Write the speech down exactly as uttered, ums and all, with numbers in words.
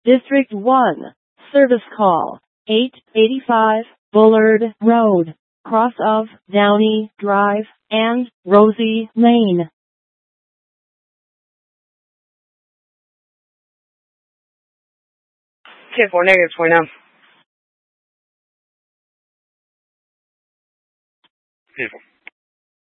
District one. Service call. eight eighty-five Bullard Road, cross of Downey Drive and Rosie Lane. ten four negative for now. Beautiful.